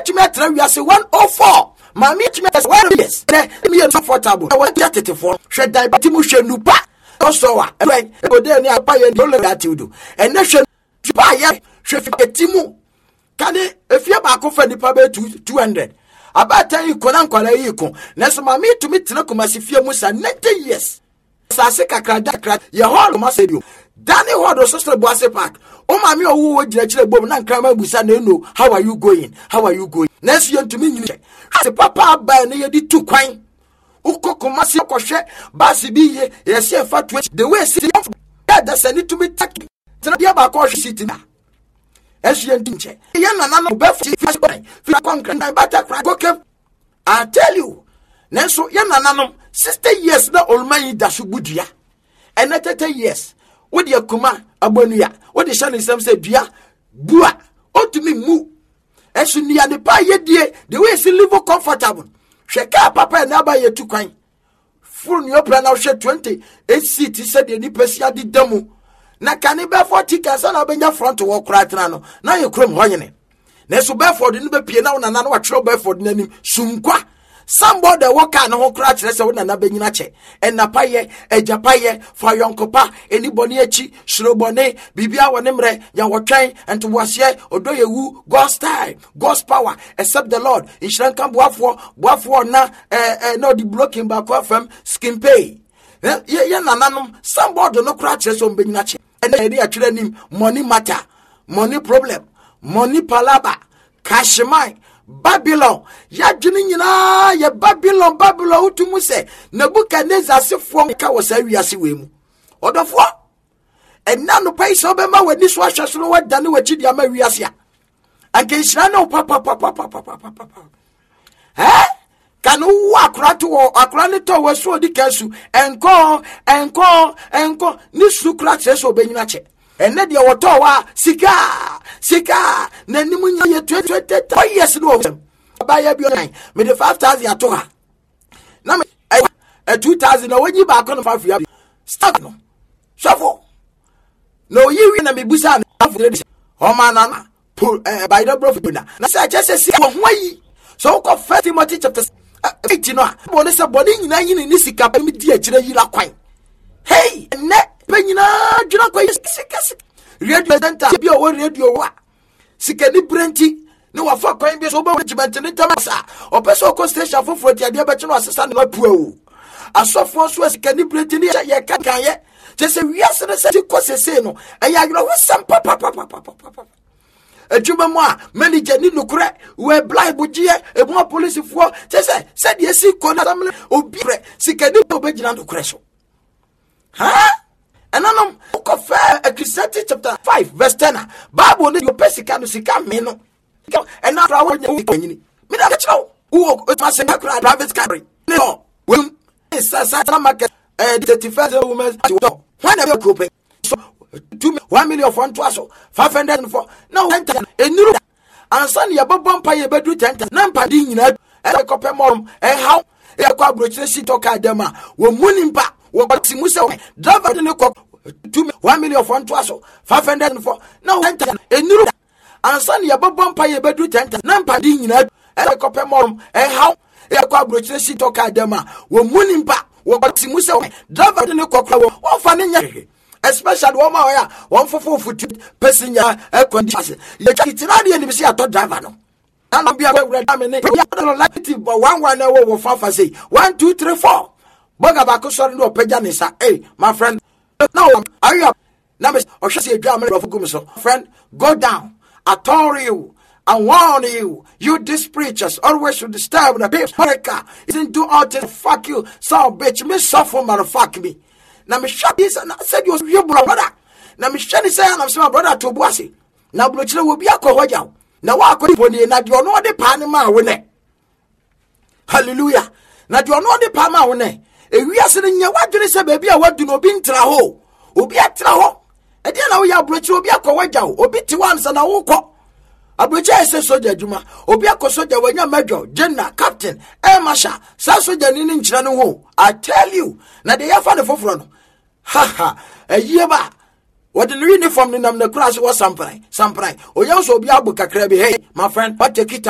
Timetra, we are say 104. Mammy, Timetra, 1 years. Me and comfortable. I want that it for. Should die, but you should nupa. Also, right, but then I buy and don't let you do. And nation, buy, should get Timu. Can it, if you're back off and the public 200. About time you couldn't call a eco. Next, mammy to meet Tinakumasifia Musa 90 years. Saseka Kradakra, your whole must say you. Danny Wado Sister Boise Park. Oh, mammy, who would judge the Bob and Kramer Busano. How are you going? How are you going? Next year to me, the papa by near the 2 coin. Uko Komasi Koshe, Basi be yes, fat the way see that's a need to be tacky. Tanadia Koshi City. As you tinche. Yana Buffy, I tell you, Nenso Yana 60 years na old man Dashubudia. And 30 years. What your Kuma Abonia? What the Shani Sam said, Dia Bua, oh to me moo. As you near the pie, dear, the way she live comfortable. Shaka papa and Abba ye 2 coin. Full your plan out shed 20. 8 seats, he said, the Nipesia di demo. Na caniba 40 tickets and I'll be your front to walk right now. Now you crum hoying. Nesu Bedford didn't be piano and I know what trouble Bedford name Sumqua. Somebody walk on whole crutch, let's own another Beninache. And Napaye, a Japaye, for yon copa, any boniachi, Shrobone, Bibia Wanemre, Yawatrain, and to Wasie, Odoye Wu, God's time, God's power, except the Lord. In Shrankan Buafo, na, no, the blocking back from skin pay. Nanum, somebody no crutches on Beninache. And they are telling him money matter, money problem, money palaba, cash mine. Babylon, ya Jinina, ya Babylon, Utumuse, Nebuchadnezzar, Sifwonka was a Yasiwim. Or the four? And none of pay so bema when this was just what done with Chidia Mariasia. Against Rano, papa. Eh? Can you walk right or a granito was so the castle and call, Nisu cratches or Beninache. And then your tower, Sika, Nanimunya 20 years ago. Buy a bill, made the 5,000 at Toha. Now, 2,000 when you back on 5 years. Stop no. Shuffle. No, you win a Bibusan. Oh, man, pull by the brother. I just say, why? So, called 1 Timothy chapter 18. What is a body in Nisika, dear Jila Quine? Hey, net. Penina, Junako is sick. Radio Denta, be a radio. Sikani Brenti, no after coin be so regiment in Tamasa, or Peso station for 40 diabetes assistant not pro. A soft force was Sikani Brenti, ya just a yes, and a city coseno, and I know some papa. A Jumama, many Janino crack, where blind Bujia, a more police for, just said yes, see, Conamle, or be Sikani Obedian crash. Huh? And I'm a Christian chapter 5, verse 10. Bible, you pesicano sicam meno. And now I want you. Midako, who must say private carry. No, will it's a market, 31st woman. When are you grouping? So, 1 million for 504. No, a new and Sunday above Bumpire bedroom tent, Nampadin, and a copper mom, and how a corporate seat or cadema were mooning back. What Simusa driver in the cock 1 million for 504. Now enter a new and Sunday above Bumpire bedroom tent, Nampadin, and a copper mom, and how a corporate seat or cadema were mooning back. What Simusa driver in the cock, one funny, especially 1 hour, 1 for 2 passenger air condition. It's not the enemy, I thought driver. And I'll be a red diamond. But 1 hour will Fafa say 1, 2, 3, 4. Bogabako sorry no pejanisa. Hey, my friend. No, are you up? Now, or shall say a German of Gumso. Friend, go down. I told you. I warn you. You these preachers always should disturb the big America. Isn't do all to fuck you. So bitch, me suffer motherfuck me. Now me shut this and I said you was your brother. Now me shani say I'm my brother to Bossy. Now Bluchilla will be a cohoja. Now I could put in that you're not the Panama winner. Hallelujah. Now you're not the Panama winner. If we are sitting here, what do they say, baby? I want to know being traho. Obi a traho. And then we are Bluchilla will be a cohoja. Obi to once and I will call. A Bluchilla says soldier Juma. Obi a soldier when you're major, general, captain, Masha, Sasso Janin Chano. I tell you, now they have found a forefront. Ha, a year back. What the uniform in the class was some pride. Or you also be able to hey, my friend, but take it